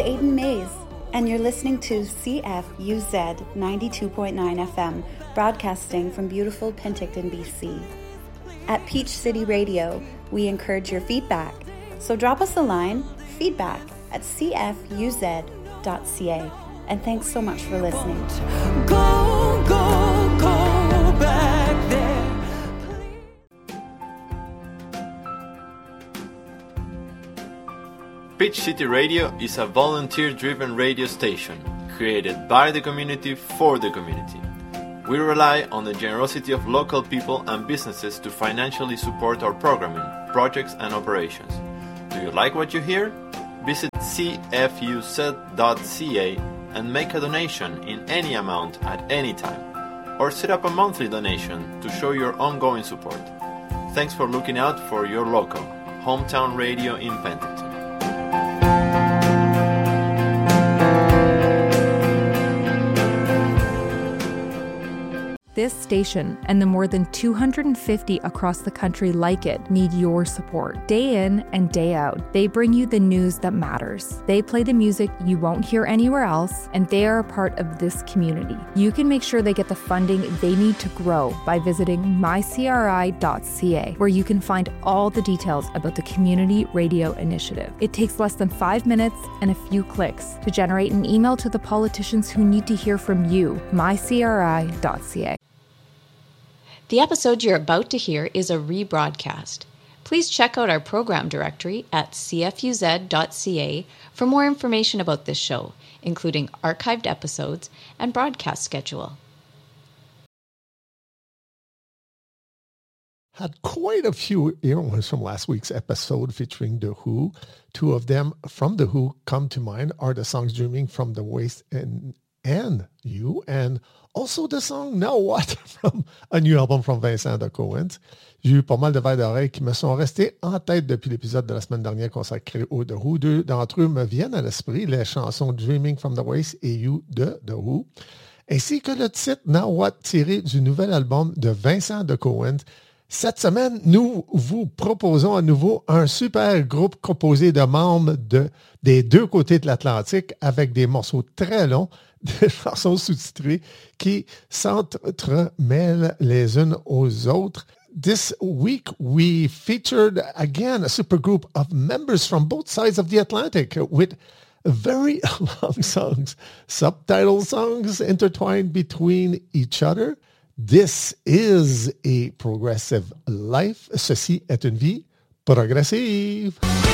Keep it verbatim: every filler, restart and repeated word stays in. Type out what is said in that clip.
Aiden Mays, and you're listening to C F U Z ninety-two point nine F M, broadcasting from beautiful Penticton, B C. At Peach City Radio, we encourage your feedback, so drop us a line, feedback at c f u z dot c a. And thanks so much for listening. Go, go, go back there. Peach City Radio is a volunteer-driven radio station created by the community for the community. We rely on the generosity of local people and businesses to financially support our programming, projects, and operations. Do you like what you hear? Visit c f u z dot c a and make a donation in any amount at any time, or set up a monthly donation to show your ongoing support. Thanks for looking out for your local hometown radio in Penticton. This station and the more than two hundred fifty across the country like it need your support. Day in and day out, they bring you the news that matters. They play the music you won't hear anywhere else, and they are a part of this community. You can make sure they get the funding they need to grow by visiting my c r i dot c a, where you can find all the details about the Community Radio Initiative. It takes less than five minutes and a few clicks to generate an email to the politicians who need to hear from you, my c r i dot c a. The episode you're about to hear is a rebroadcast. Please check out our program directory at c f u z dot c a for more information about this show, including archived episodes and broadcast schedule. Had quite a few earworms from last week's episode featuring The Who. Two of them from The Who come to mind are the songs Dreaming from the Waste and, and You, and also the song Now What from a new album from Vincent de Coens. J'ai eu pas mal de verres d'oreilles qui me sont restés en tête depuis l'épisode de la semaine dernière consacré au The Who. Deux d'entre eux me viennent à l'esprit, les chansons Dreaming from the Waste et You de The Who, ainsi que le titre Now What tiré du nouvel album de Vincent de Coens. Cette semaine, nous vous proposons à nouveau un super groupe composé de membres de, des deux côtés de l'Atlantique avec des morceaux très longs, des chansons sous-titrées qui s'entremêlent les unes aux autres. This week, we featured again a supergroup of members from both sides of the Atlantic with very long songs, subtitle songs intertwined between each other. This is a progressive life. Ceci est une vie progressive.